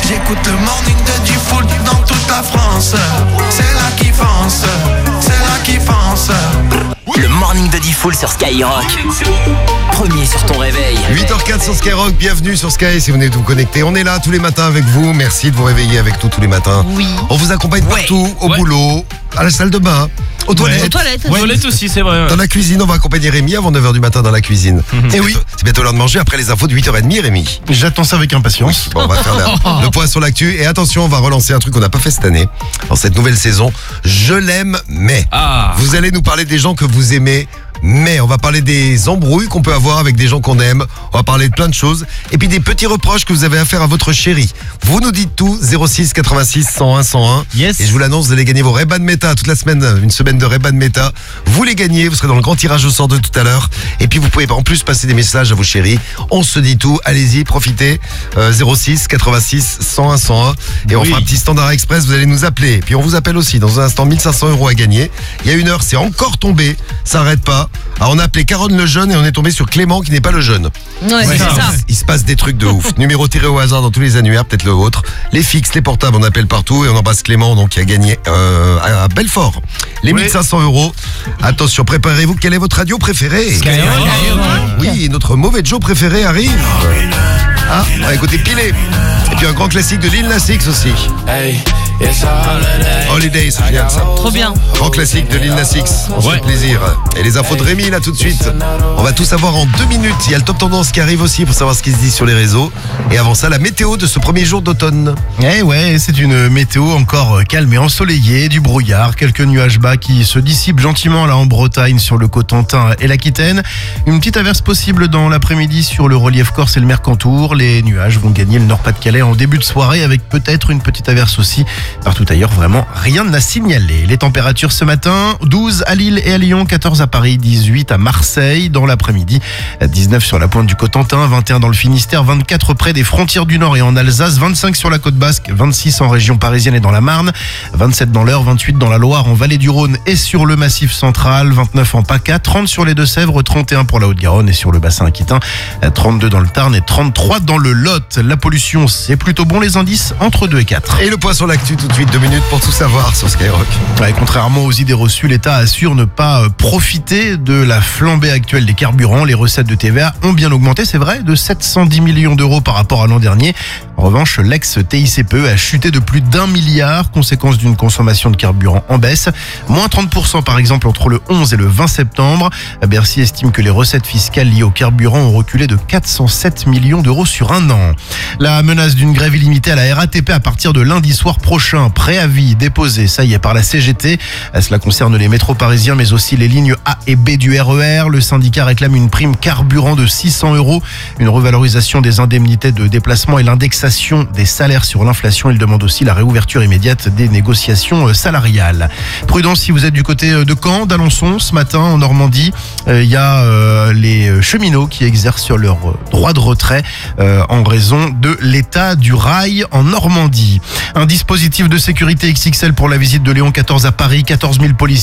J'écoute le morning de Diffoul dans toute la France. C'est là qui fonce, c'est là qui fonce. Le morning de Diffoul sur Skyrock. Premier sur ton réveil. 8h04 sur Skyrock, bienvenue sur Sky si vous venez de vous connecter. On est là tous les matins avec vous, merci de vous réveiller avec nous tous les matins. Oui. On vous accompagne partout, au boulot, à la salle de bain, aux toilettes. Aux toilettes. Aux toilettes aussi, c'est vrai. Dans la cuisine, on va accompagner Rémi avant 9h du matin dans la cuisine. Et oui, c'est bientôt l'heure de manger après les infos de 8h30, Rémi. J'attends ça avec impatience. Bon, on va faire le point sur l'actu. Et attention, on va relancer un truc qu'on n'a pas fait cette année, dans cette nouvelle saison. Je l'aime, mais. Ah. Vous allez nous parler des gens que vous aimez, mais on va parler des embrouilles qu'on peut avoir avec des gens qu'on aime. On va parler de plein de choses. Et puis des petits reproches que vous avez à faire à votre chérie. Vous nous dites tout, 06 86 101 101. Yes. Et je vous l'annonce, vous allez gagner vos Ray-Ban Meta toute la semaine, une semaine de Ray-Ban Meta. Vous les gagnez, vous serez dans le grand tirage au sort de tout à l'heure. Et puis vous pouvez en plus passer des messages à vos chéris. On se dit tout, allez-y, profitez. 06 86 101 101. Et on fera un petit standard express, vous allez nous appeler. Et puis on vous appelle aussi, dans un instant, 1500 € à gagner. Il y a une heure, c'est encore tombé, ça n'arrête pas. Alors on a appelé Caronne le jeune et on est tombé sur Clément qui n'est pas le jeune. Ouais, c'est ça. Il se passe des trucs de ouf. Numéro tiré au hasard dans tous les annuaires, peut-être le vôtre. Les fixes, les portables, on appelle partout et on embrasse Clément donc qui a gagné à Belfort. Les 1500 €. Attention, préparez-vous. Quelle est votre radio préférée? Oui, notre mauvais Joe préféré arrive. Ah, on va écouter Pilé. Et puis un grand classique de Lil Nas X aussi. Holiday, c'est génial ça. Trop bien. Grand classique de Lil Nas X. On se fait plaisir. Et les infos de Rémi là tout de suite. On va tout savoir en 2 minutes. Il y a le top tendance qui arrive aussi pour savoir ce qui se dit sur les réseaux. Et avant ça, la météo de ce premier jour d'automne. Eh ouais, c'est une météo encore calme et ensoleillée, du brouillard, quelques nuages bas qui se dissipent gentiment là en Bretagne sur le Cotentin et l'Aquitaine. Une petite averse possible dans l'après-midi sur le relief corse et le Mercantour. Les nuages vont gagner le Nord-Pas-de-Calais en début de soirée avec peut-être une petite averse aussi. Partout ailleurs, vraiment rien n'a signalé. Les températures ce matin, 12 à Lille et à Lyon, 14 à Paris, 18 à Marseille. Dans l'après-midi, 19 sur la pointe du Cotentin, 21 dans le Finistère, 24 près des frontières du Nord et en Alsace, 25 sur la côte basque, 26 en région parisienne et dans la Marne, 27 dans l'Eure, 28 dans la Loire, en Vallée du Rhône et sur le Massif central, 29 en PACA, 30 sur les Deux-Sèvres, 31 pour la Haute-Garonne et sur le bassin aquitain, 32 dans le Tarn et 33 dans le Lot. La pollution, c'est plutôt bon, les indices entre 2 et 4. Et le point sur l'actu tout de suite, 2 minutes pour tout savoir sur Skyrock. Ouais, contrairement aux idées reçues, l'État assure ne pas profiter de la flambée actuelle des carburants. Les recettes de TVA ont bien augmenté, c'est vrai, de 710 millions d'euros par rapport à l'an dernier. En revanche, l'ex-TICPE a chuté de plus d'1 milliard, conséquence d'une consommation de carburant en baisse. Moins 30% par exemple entre le 11 et le 20 septembre. Bercy estime que les recettes fiscales liées au carburant ont reculé de 407 millions d'euros sur un an. La menace d'une grève illimitée à la RATP à partir de lundi soir prochain. Préavis déposé, ça y est, par la CGT. Cela concerne les métros parisiens, mais aussi les lignes A et B du RER. Le syndicat réclame une prime carburant de 600 €, une revalorisation des indemnités de déplacement et l'indexation des salaires sur l'inflation. Il demande aussi la réouverture immédiate des négociations salariales. Prudence si vous êtes du côté de Caen, d'Alençon. Ce matin, en Normandie, il y a les cheminots qui exercent sur leur droit de retrait en raison de l'état du rail en Normandie. Un dispositif de sécurité XXL pour la visite de Léon XIV à Paris, 14 000 policiers